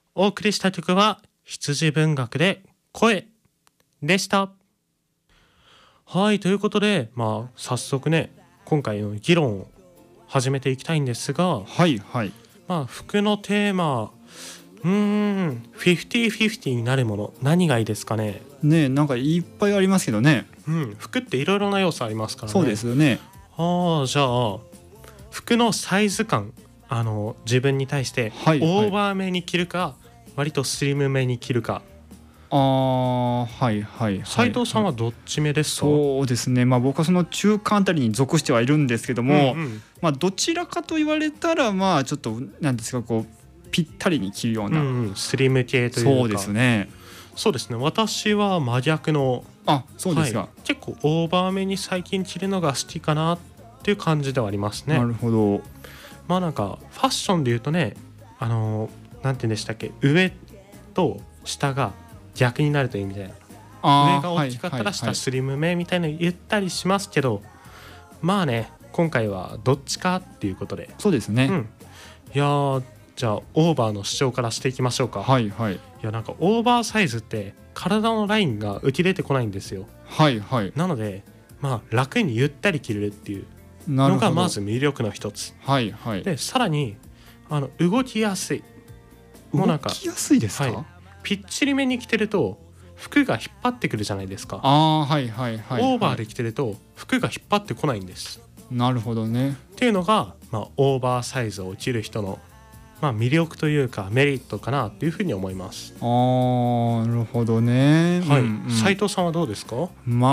お送りした曲は羊文学で声でした。はい、ということで早速ね、今回の議論を始めていきたいんですが、 はいはい。 服のテーマ、50-50になるもの、何がいいですかね。 ねえ、なんかいっぱいありますけどね。 服っていろいろな要素ありますからね。 そうですよね。 じゃあ服のサイズ感、自分に対してオはいはいーバーめに着るか、割とスリムめに着るか。 はいはいはい。 斉藤さんはどっち目ですか？ そうですね。僕はその中間あたりに属してはいるんですけども、どちらかと言われたらちょっとなんですか、こうぴったりに着るような、 スリム系というか。 そうですね。 そうですね、私は真逆の、 そうですか、 結構オーバーめに最近着るのが好きかなっていう感じではありますね。 なるほど。 なんかファッションでいうとね、なんて言うんでしたっけ、上と下が逆になるという意味で、上が大きかったら下スリムめみたいな言ったりしますけど、今回はどっちかっていうことで。 そうですね。 いやじゃあオーバーの主張からしていきましょうか。 はいはい。 いや、なんかオーバーサイズって体のラインが浮き出てこないんですよ。 はいはい。 なので楽にゆったり着れるっていうのがまず魅力の一つ。 はいはい。 でさらに動きやすい。 動きやすいですか？ ぴっちりめに着てると服が引っ張ってくるじゃないですか。 はいはいはい。 オーバーで着てると服が引っ張ってこないんです。 なるほどね。 っていうのが、オーバーサイズを着る人の、魅力というかメリットかなっていうふうに思います。 なるほどね。 斉藤さんはどうですか？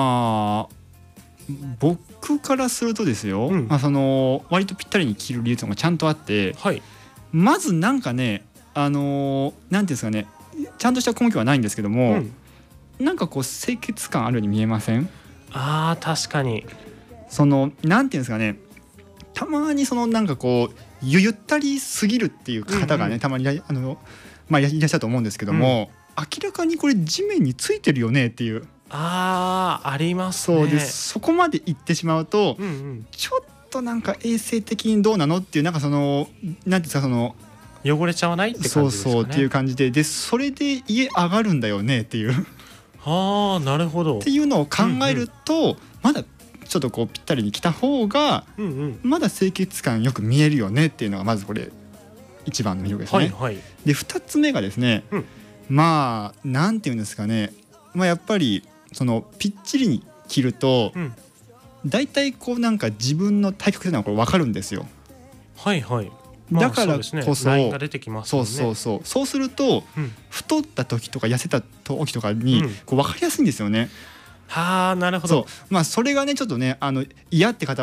僕からするとですよ、その割とぴったりに着る理由というのがちゃんとあって、まずなんかね、なんていうんですかね、ちゃんとした根拠はないんですけども、なんかこう清潔感あるように見えません？ 確かに。 そのなんていうんですかね、たまにそのなんかこうゆったりすぎるっていう方がね、たまにいらっしゃると思うんですけども、明らかにこれ地面についてるよねっていう。 ありますね。 そうです。そこまで行ってしまうと、ちょっとなんか衛生的にどうなのっていう、なんかそのなんていうんですか、その汚れちゃわないって感じですかね。 そうっていう感じで、それで家上がるんだよねっていうなるほどっていうのを考えると、まだちょっとこうぴったりに着た方がまだ清潔感よく見えるよねっていうのがまずこれ一番の魅力ですね。で2つ目がですね、なんていうんですかね、やっぱりそのぴっちりに着ると、だいたいこうなんか自分の体格というのはこれ分かるんですよ。だからこそ、 ラインが出てきますもんね。 そうすると、太った時とか痩せた時とかにこう分かりやすいんですよね。 なるほど。 それがねちょっとね嫌って方